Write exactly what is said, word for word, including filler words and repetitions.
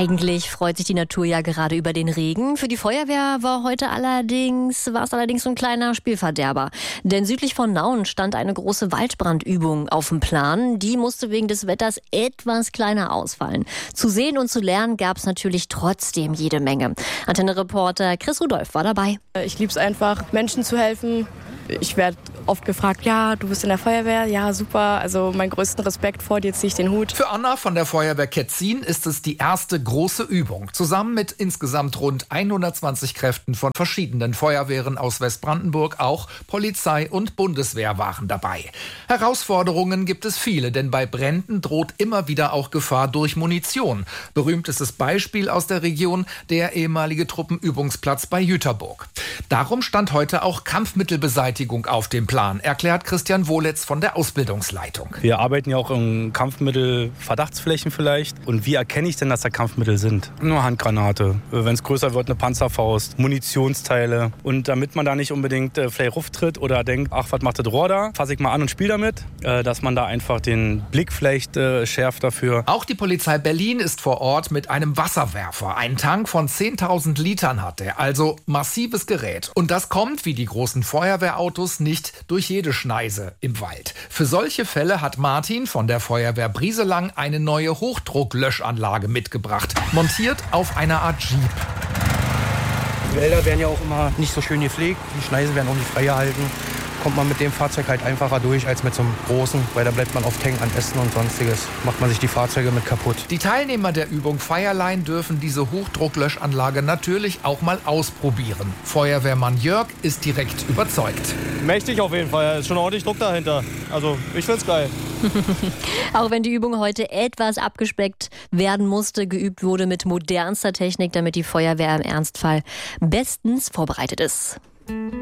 Eigentlich freut sich die Natur ja gerade über den Regen. Für die Feuerwehr war heute allerdings, war es allerdings so ein kleiner Spielverderber. Denn südlich von Nauen stand eine große Waldbrandübung auf dem Plan. Die musste wegen des Wetters etwas kleiner ausfallen. Zu sehen und zu lernen gab es natürlich trotzdem jede Menge. Antenne-Reporter Chris Rudolph war dabei. Ich liebe es einfach, Menschen zu helfen. Ich werde oft gefragt, ja, du bist in der Feuerwehr, ja, super. Also meinen größten Respekt vor dir, ziehe ich den Hut. Für Anna von der Feuerwehr Ketzin ist es die erste große Übung. Zusammen mit insgesamt rund hundertzwanzig Kräften von verschiedenen Feuerwehren aus Westbrandenburg, auch Polizei und Bundeswehr waren dabei. Herausforderungen gibt es viele, denn bei Bränden droht immer wieder auch Gefahr durch Munition. Berühmtestes Beispiel aus der Region, der ehemalige Truppenübungsplatz bei Jüterburg. Darum stand heute auch Kampfmittelbeseitigung auf dem Plan, erklärt Christian Wohlitz von der Ausbildungsleitung. Wir arbeiten ja auch in Kampfmittel-Verdachtsflächen vielleicht. Und wie erkenne ich denn, dass da Kampfmittel sind? Nur Handgranate, wenn es größer wird, eine Panzerfaust, Munitionsteile. Und damit man da nicht unbedingt äh, vielleicht ruftritt oder denkt, ach, was macht das Rohr da? Fasse ich mal an und spiele damit, äh, dass man da einfach den Blick vielleicht äh, schärft dafür. Auch die Polizei Berlin ist vor Ort mit einem Wasserwerfer. Einen Tank von zehntausend Litern hat er, also massives Gerät. Und das kommt, wie die großen Feuerwehrautos, nicht durch jede Schneise im Wald. Für solche Fälle hat Martin von der Feuerwehr Brieselang eine neue Hochdrucklöschanlage mitgebracht, montiert auf einer Art Jeep. Die Wälder werden ja auch immer nicht so schön gepflegt, die Schneisen werden auch nicht freigehalten. Kommt man mit dem Fahrzeug halt einfacher durch als mit so einem großen, weil da bleibt man oft hängen an Essen und sonstiges. Macht man sich die Fahrzeuge mit kaputt. Die Teilnehmer der Übung Feierlein dürfen diese Hochdrucklöschanlage natürlich auch mal ausprobieren. Feuerwehrmann Jörg ist direkt überzeugt. Mächtig auf jeden Fall, ist schon ordentlich Druck dahinter. Also ich find's geil. Auch wenn die Übung heute etwas abgespeckt werden musste, geübt wurde mit modernster Technik, damit die Feuerwehr im Ernstfall bestens vorbereitet ist.